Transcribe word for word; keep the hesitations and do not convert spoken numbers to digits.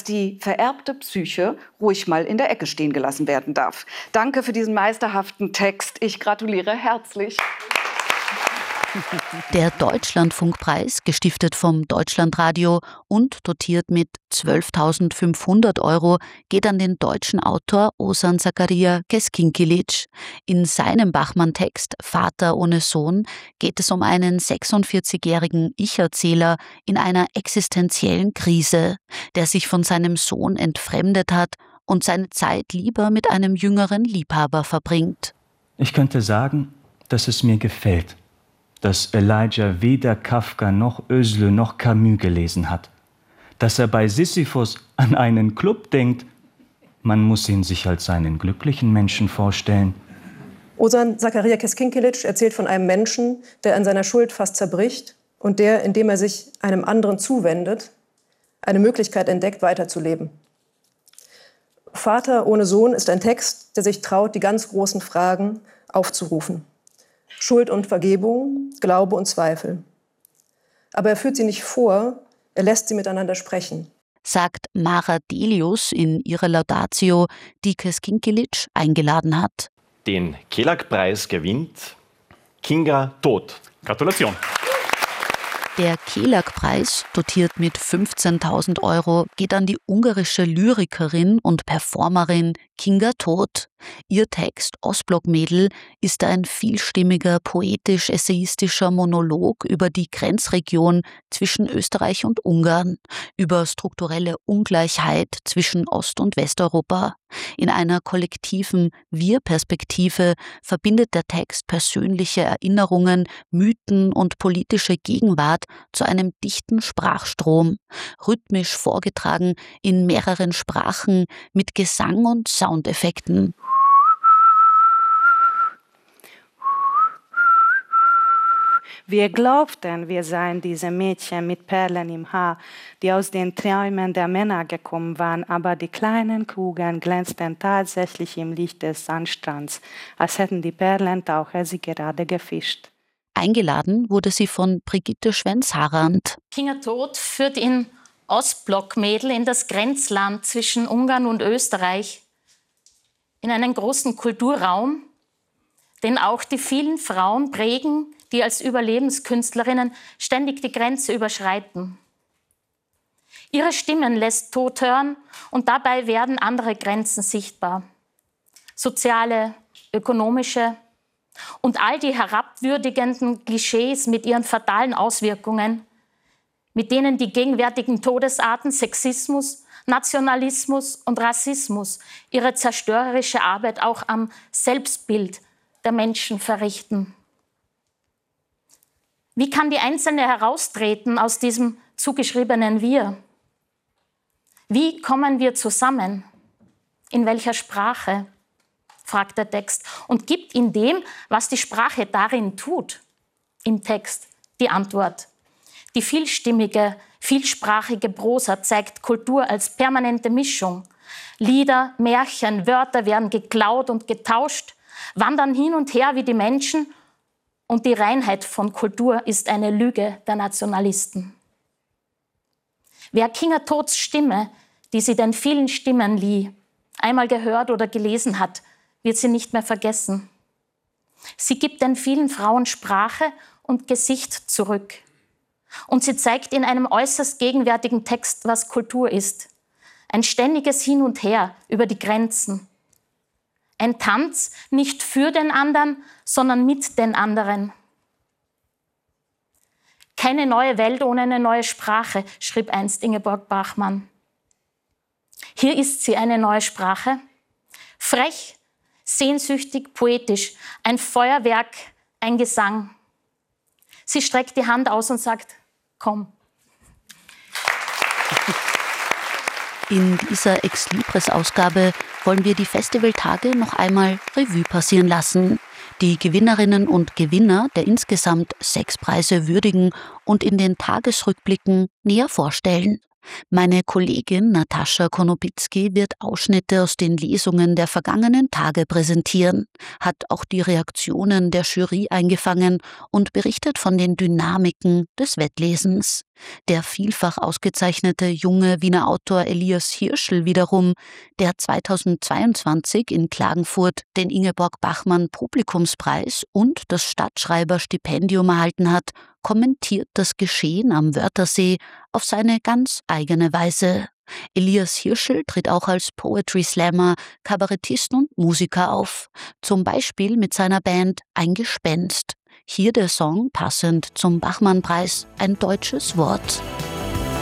dass die vererbte Psyche ruhig mal in der Ecke stehen gelassen werden darf. Danke für diesen meisterhaften Text. Ich gratuliere herzlich. Der Deutschlandfunkpreis, gestiftet vom Deutschlandradio und dotiert mit zwölftausendfünfhundert Euro, geht an den deutschen Autor Ozan Zakaria Keskinkilic. In seinem Bachmann-Text Vater ohne Sohn geht es um einen sechsundvierzigjährigen Ich-Erzähler in einer existenziellen Krise, der sich von seinem Sohn entfremdet hat und seine Zeit lieber mit einem jüngeren Liebhaber verbringt. Ich könnte sagen, dass es mir gefällt, dass Elijah weder Kafka noch Özlü noch Camus gelesen hat. Dass er bei Sisyphus an einen Club denkt, man muss ihn sich als einen glücklichen Menschen vorstellen. Ozan Zakaria Keskinkilic erzählt von einem Menschen, der an seiner Schuld fast zerbricht und der, indem er sich einem anderen zuwendet, eine Möglichkeit entdeckt, weiterzuleben. Vater ohne Sohn ist ein Text, der sich traut, die ganz großen Fragen aufzurufen. Schuld und Vergebung, Glaube und Zweifel. Aber er führt sie nicht vor, er lässt sie miteinander sprechen. Sagt Mara Delius in ihrer Laudatio, die Keskinkilic eingeladen hat. Den Kelag-Preis gewinnt Kinga Todt. Gratulation! Der Kelag-Preis, dotiert mit fünfzehntausend Euro, geht an die ungarische Lyrikerin und Performerin Kinga Todt. Ihr Text Ostblock-Mädel ist ein vielstimmiger, poetisch-essayistischer Monolog über die Grenzregion zwischen Österreich und Ungarn, über strukturelle Ungleichheit zwischen Ost- und Westeuropa. In einer kollektiven Wir-Perspektive verbindet der Text persönliche Erinnerungen, Mythen und politische Gegenwart zu einem dichten Sprachstrom, rhythmisch vorgetragen in mehreren Sprachen mit Gesang und Soundeffekten. Wir glaubten, wir seien diese Mädchen mit Perlen im Haar, die aus den Träumen der Männer gekommen waren, aber die kleinen Kugeln glänzten tatsächlich im Licht des Sandstrands, als hätten die Perlentaucher sie gerade gefischt. Eingeladen wurde sie von Brigitte Schwenz-Harand. Kinga Todt führt in Ostblock-Mädel in das Grenzland zwischen Ungarn und Österreich, in einen großen Kulturraum, den auch die vielen Frauen prägen, die als Überlebenskünstlerinnen ständig die Grenze überschreiten. Ihre Stimmen lässt Todt hören und dabei werden andere Grenzen sichtbar. Soziale, ökonomische und all die herabwürdigenden Klischees mit ihren fatalen Auswirkungen, mit denen die gegenwärtigen Todesarten Sexismus, Nationalismus und Rassismus ihre zerstörerische Arbeit auch am Selbstbild der Menschen verrichten. Wie kann die Einzelne heraustreten aus diesem zugeschriebenen Wir? Wie kommen wir zusammen? In welcher Sprache? Fragt der Text und gibt in dem, was die Sprache darin tut, im Text, die Antwort. Die vielstimmige, vielsprachige Prosa zeigt Kultur als permanente Mischung. Lieder, Märchen, Wörter werden geklaut und getauscht, wandern hin und her wie die Menschen. Und die Reinheit von Kultur ist eine Lüge der Nationalisten. Wer Kinga Todts Stimme, die sie den vielen Stimmen lieh, einmal gehört oder gelesen hat, wird sie nicht mehr vergessen. Sie gibt den vielen Frauen Sprache und Gesicht zurück. Und sie zeigt in einem äußerst gegenwärtigen Text, was Kultur ist. Ein ständiges Hin und Her über die Grenzen. Ein Tanz nicht für den anderen, sondern mit den anderen. Keine neue Welt ohne eine neue Sprache, schrieb einst Ingeborg Bachmann. Hier ist sie, eine neue Sprache. Frech, sehnsüchtig, poetisch, ein Feuerwerk, ein Gesang. Sie streckt die Hand aus und sagt, komm. In dieser Ex-Libris-Ausgabe wollen wir die Festivaltage noch einmal Revue passieren lassen, die Gewinnerinnen und Gewinner der insgesamt sechs Preise würdigen und in den Tagesrückblicken näher vorstellen. Meine Kollegin Natascha Konopitzky wird Ausschnitte aus den Lesungen der vergangenen Tage präsentieren, hat auch die Reaktionen der Jury eingefangen und berichtet von den Dynamiken des Wettlesens. Der vielfach ausgezeichnete junge Wiener Autor Elias Hirschl wiederum, der zweitausendzweiundzwanzig in Klagenfurt den Ingeborg Bachmann Publikumspreis und das Stadtschreiberstipendium erhalten hat, kommentiert das Geschehen am Wörthersee auf seine ganz eigene Weise. Elias Hirschl tritt auch als Poetry Slammer, Kabarettist und Musiker auf, zum Beispiel mit seiner Band Ein Gespenst. Hier der Song passend zum Bachmann-Preis, ein deutsches Wort.